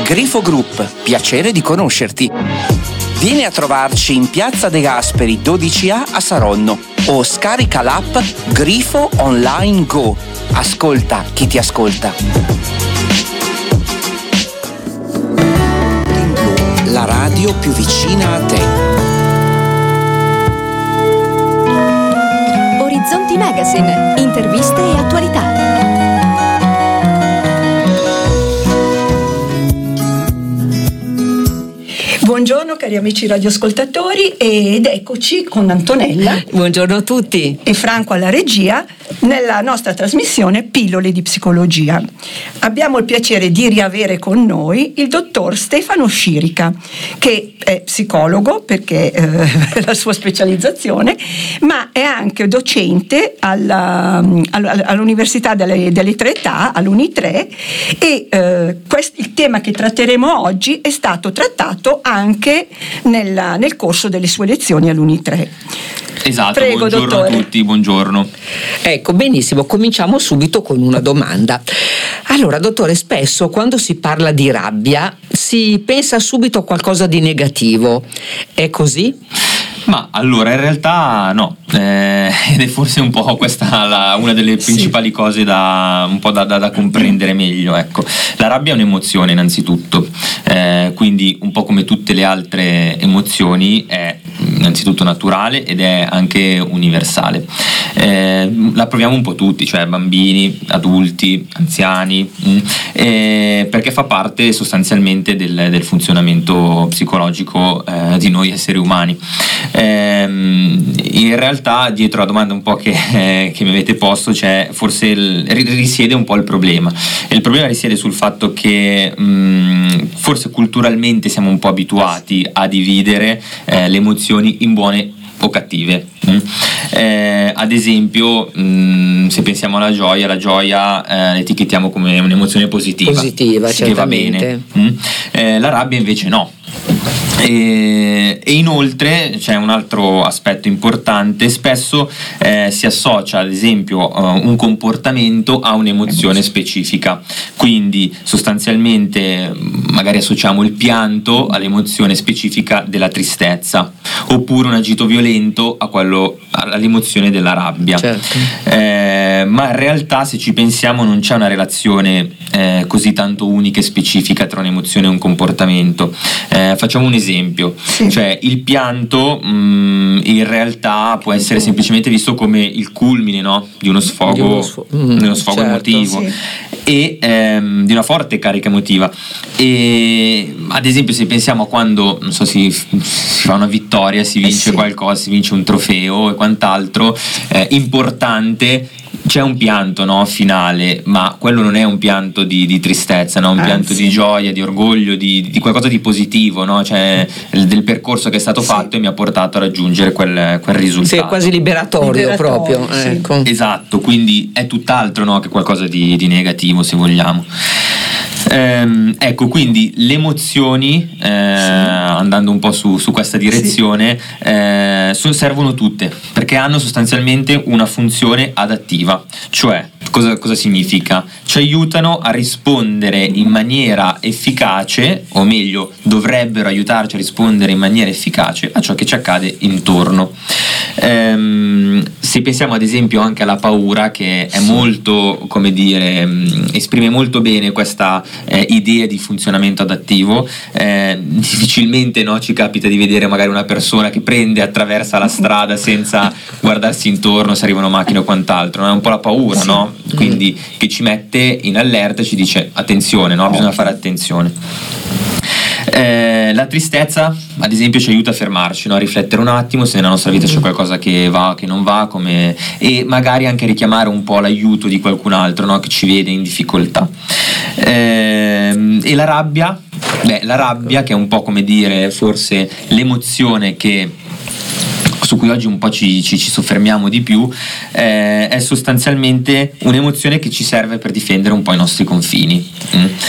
Grifo Group, piacere di conoscerti. Vieni a trovarci in Piazza De Gasperi 12A a Saronno o scarica l'app Grifo Online Go. Ascolta chi ti ascolta. La radio più vicina a te. Orizzonti Magazine, interviste e attualità. Buongiorno cari amici radioascoltatori ed eccoci con Antonella. Buongiorno a tutti. E Franco alla regia nella nostra trasmissione Pillole di Psicologia. Abbiamo il piacere di riavere con noi il dottor Stefano Scirica, che è psicologo perché è la sua specializzazione, ma è anche docente all'Università delle Tre Età, all'Uni3, e il tema che tratteremo oggi è stato trattato anche nel corso delle sue lezioni all'Uni3. Esatto. Prego, buongiorno dottore. a tutti, buongiorno. Ecco, benissimo, cominciamo subito con una domanda. Allora, dottore, spesso quando si parla di rabbia si pensa subito a qualcosa di negativo. È così? Ma allora in realtà no, ed è forse un po' questa una delle principali cose da comprendere meglio. Ecco, la rabbia è un'emozione innanzitutto, quindi un po' come tutte le altre emozioni è innanzitutto naturale ed è anche universale. La proviamo un po' tutti, cioè bambini, adulti, anziani, perché fa parte sostanzialmente del funzionamento psicologico di noi esseri umani. In realtà dietro la domanda un po' che mi avete posto c'è forse risiede un po' il problema, e il problema risiede sul fatto che forse culturalmente siamo un po' abituati a dividere le emozioni in buone o cattive. Ad esempio, se pensiamo alla gioia, la etichettiamo come un'emozione positiva, che va bene. La rabbia invece no. E inoltre c'è un altro aspetto importante: spesso si associa ad esempio un comportamento a un'emozione specifica, quindi sostanzialmente magari associamo il pianto all'emozione specifica della tristezza, oppure un agito violento all'emozione della rabbia. Certo. Ma in realtà, se ci pensiamo, non c'è una relazione così tanto unica e specifica tra un'emozione e un comportamento. Facciamo un esempio, cioè il pianto in realtà può essere semplicemente visto come il culmine, no? di uno sfogo certo, emotivo, sì. E di una forte carica emotiva. E ad esempio, se pensiamo a quando, non so, si fa una vittoria, si vince qualcosa, si vince un trofeo e quant'altro importante, c'è un pianto, no, finale, ma quello non è un pianto di tristezza, no? Un pianto di gioia, di orgoglio, di qualcosa di positivo, no? Cioè del percorso che è stato fatto e mi ha portato a raggiungere quel risultato. Sì, è quasi liberatorio proprio. Sì. Ecco. Esatto, quindi è tutt'altro, no, che qualcosa di negativo, se vogliamo. Ecco, quindi le emozioni, andando un po' su questa direzione, servono tutte, perché hanno sostanzialmente una funzione adattiva. Cioè, cosa significa? Ci aiutano a rispondere in maniera efficace, o meglio, dovrebbero aiutarci a rispondere in maniera efficace a ciò che ci accade intorno. Se pensiamo ad esempio anche alla paura, che è molto, come dire, esprime molto bene questa idea di funzionamento adattivo, difficilmente, no, ci capita di vedere magari una persona che prende e attraversa la strada senza guardarsi intorno se arrivano macchine o quant'altro, no? È un po' la paura, no? Quindi che ci mette in allerta e ci dice attenzione, no? Bisogna fare attenzione. La tristezza, ad esempio, ci aiuta a fermarci, no? A riflettere un attimo se nella nostra vita c'è qualcosa che va, che non va, e magari anche richiamare un po' l'aiuto di qualcun altro, no? Che ci vede in difficoltà. E la rabbia? La rabbia, che è un po', come dire, forse l'emozione su cui oggi un po' ci soffermiamo di più, è sostanzialmente un'emozione che ci serve per difendere un po' i nostri confini.